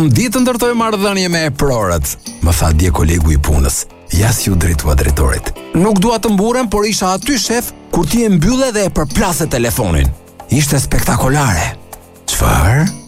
Unë ditë ndërtoj marrëdhënie me prorët, më tha dje kolegu i punës. Jas ju drejtua drejtorit. Nuk dua të mburem, por isha aty shef kur ti e mbylle dhe e përplase telefonin. Ishte spektakolare. Çfarë?